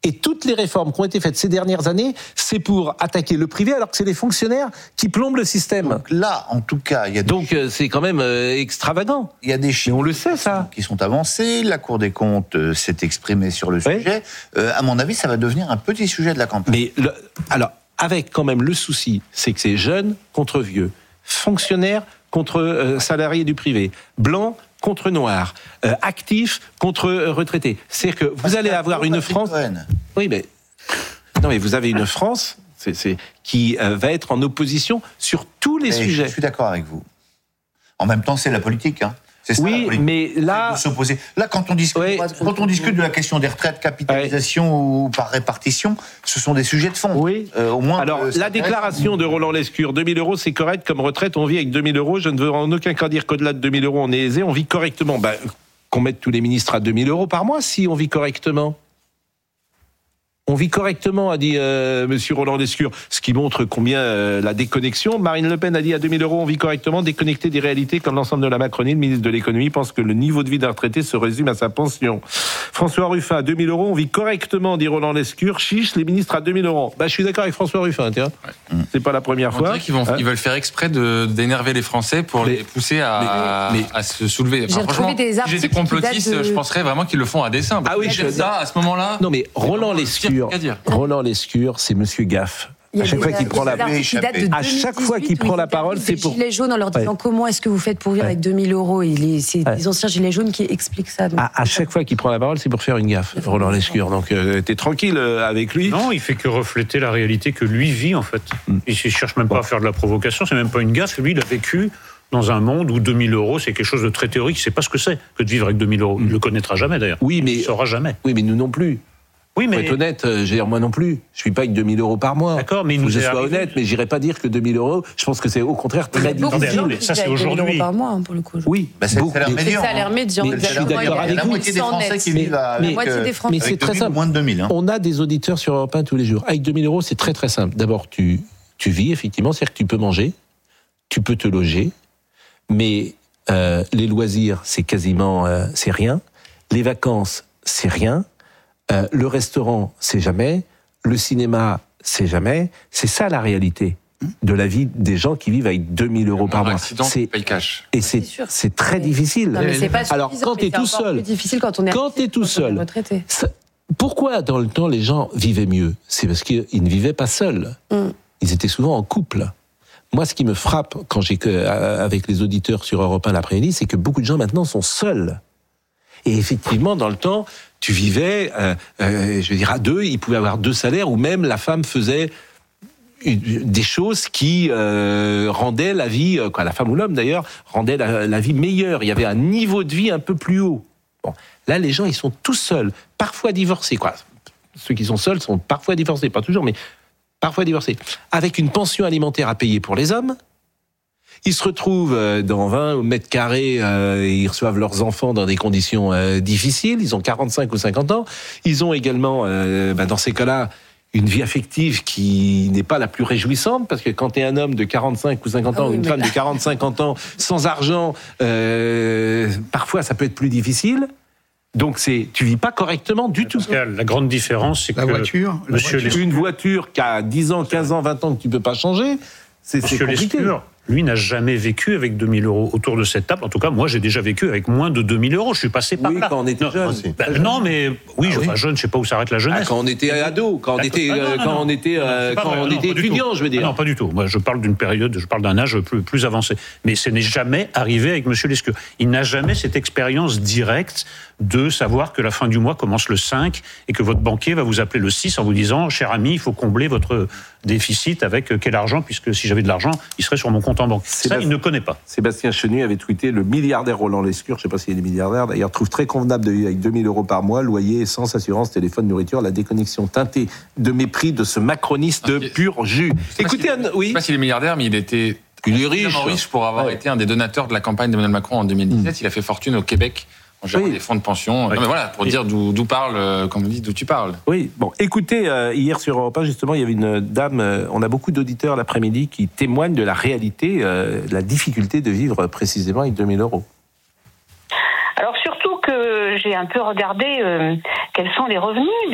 Et toutes les réformes qui ont été faites ces dernières années, c'est pour attaquer le privé, alors que c'est les fonctionnaires qui plombent le système. Donc là, en tout cas, il y a c'est quand même extravagant. Il y a des chiffres on le sait, ça. Qui sont avancés. La Cour des comptes s'est exprimée sur le sujet. À mon avis, ça va devenir un petit sujet de la campagne. Mais alors, avec quand même le souci, c'est que c'est jeunes contre vieux, fonctionnaires contre salariés du privé, blancs contre noirs, actifs contre retraités. C'est-à-dire que vous allez avoir une France... Oui, mais... Non, mais vous avez une France qui va être en opposition sur tous les sujets. Je suis d'accord avec vous. En même temps, c'est la politique, hein. C'est ça, oui, mais là... De s'opposer. Là, quand on discute de la question des retraites, capitalisation ou par répartition, ce sont des sujets de fond. Oui. Au moins, alors, la déclaration de Roland Lescure, 2 000 €, c'est correct comme retraite, on vit avec 2 000 €, je ne veux en aucun cas dire qu'au-delà de 2 000 € on est aisé, on vit correctement. Qu'on mette tous les ministres à 2 000 € par mois, si on vit correctement. On vit correctement, a dit monsieur Roland Lescure, ce qui montre combien la déconnexion. Marine Le Pen a dit à 2 000 €, on vit correctement, déconnecté des réalités comme l'ensemble de la Macronie. Le ministre de l'économie pense que le niveau de vie d'un retraité se résume à sa pension. François Ruffin, à 2 000 €, on vit correctement, dit Roland Lescure. Chiche, les ministres à 2 000 €. Je suis d'accord avec François Ruffin, tiens. Ouais. C'est pas la première fois. On dirait qu'ils veulent faire exprès d'énerver les Français pour les pousser à se soulever. J'ai retrouvé des articles. Si j'étais complotiste, je penserais vraiment qu'ils le font à dessein. Ah oui, ça, à ce moment-là. Non, mais Roland Lescure, c'est Monsieur Gaffe. À chaque fois qu'il prend la parole, c'est pour... Gilets jaunes en leur disant comment est-ce que vous faites pour vivre avec 2 000 €. C'est les anciens Gilets jaunes qui expliquent ça. À chaque fois qu'il prend la parole, c'est pour faire une gaffe, Roland Lescure. Donc t'es tranquille avec lui. Non, il fait que refléter la réalité que lui vit en fait. Il ne cherche même pas à faire de la provocation, c'est même pas une gaffe. Lui, il a vécu dans un monde où 2 000 € c'est quelque chose de très théorique. Il ne sait pas ce que c'est que de vivre avec 2 000 €. Il ne le connaîtra jamais d'ailleurs. Oui, mais... Il ne saura jamais. Oui, mais nous non plus. Oui, mais... Pour être honnête, je veux dire, moi non plus. Je suis pas avec 2 000 € par mois. D'accord, mais je sois honnête, mais j'irai pas dire que 2 000 €, je pense que c'est au contraire très difficile. Mais ça, c'est aujourd'hui. Par mois, pour le coup. Oui, c'est le salaire médian. C'est le salaire médian. Je suis d'accord avec vous. La moitié des Français qui vivent avec mais c'est très simple. Moins de 2 000. On a des auditeurs sur Europe 1 tous les jours. Avec 2 000 €, c'est très très simple. D'abord, tu vis, effectivement, c'est-à-dire que tu peux manger, tu peux te loger, mais les loisirs, c'est quasiment c'est rien. Les vacances, c'est rien. Le restaurant, c'est jamais. Le cinéma, c'est jamais. C'est ça la réalité de la vie des gens qui vivent avec 2 000 € par mois. C'est paye cash. Et c'est très difficile. Non, mais c'est pas alors quand tu es tout seul, c'est difficile quand on est tout seul. Pourquoi dans le temps les gens vivaient mieux ? C'est parce qu'ils ne vivaient pas seuls. Ils étaient souvent en couple. Moi, ce qui me frappe quand avec les auditeurs sur Europe 1 l'après-midi, c'est que beaucoup de gens maintenant sont seuls. Et effectivement, dans le temps, tu vivais, je veux dire, à deux, ils pouvaient avoir 2 salaires, ou même la femme faisait des choses qui rendaient la vie, la femme ou l'homme d'ailleurs, rendaient la vie meilleure. Il y avait un niveau de vie un peu plus haut. Bon, là, les gens, ils sont tous seuls, parfois divorcés, Ceux qui sont seuls sont parfois divorcés, pas toujours, mais parfois divorcés. Avec une pension alimentaire à payer pour les hommes. Ils se retrouvent dans 20 mètres carrés, ils reçoivent leurs enfants dans des conditions difficiles, ils ont 45 ou 50 ans. Ils ont également, dans ces cas-là, une vie affective qui n'est pas la plus réjouissante, parce que quand tu es un homme de 45 ou 50 ans, ou une femme de 40-50 ans, sans argent, parfois ça peut être plus difficile. Donc tu vis pas correctement du tout. Pascal, la grande différence, c'est que une voiture qui a 10 ans, 15 ans, 20 ans que tu peux pas changer, c'est compliqué. Lui n'a jamais vécu avec 2 000 € autour de cette table. En tout cas, moi, j'ai déjà vécu avec moins de 2 000 €. Je suis passé par là. Quand on était jeune. Non, mais jeune, je ne sais pas où s'arrête la jeunesse. Quand on était ado, quand on était étudiant, je veux dire. Non, pas du tout. Moi, je parle d'une période, je parle d'un âge plus avancé. Mais ce n'est jamais arrivé avec M. Lescure. Il n'a jamais cette expérience directe de savoir que la fin du mois commence le 5 et que votre banquier va vous appeler le 6 en vous disant « Cher ami, il faut combler votre déficit avec quel argent, puisque si j'avais de l'argent, il serait sur mon compte en banque. » Ça, il ne connaît pas. Sébastien Chenu avait tweeté « Le milliardaire Roland Lescure, je ne sais pas s'il est milliardaire, d'ailleurs, trouve très convenable de vivre avec 2 000 € par mois, loyer, essence, assurance, téléphone, nourriture, la déconnexion teintée de mépris de ce macroniste de pur jus. » Écoutez, je ne sais pas s'il est milliardaire, mais il était riche pour avoir été un des donateurs de la campagne d'Emmanuel Macron en 2017. Il a fait fortune au Québec en gérant des fonds de pension. Non, mais voilà, pour dire d'où parle, comme on dit, d'où tu parles. Oui, bon, écoutez, hier sur Europe 1, justement, il y avait une dame, on a beaucoup d'auditeurs l'après-midi qui témoignent de la réalité, de la difficulté de vivre précisément avec 2 000 €. Alors surtout que j'ai un peu regardé quels sont les revenus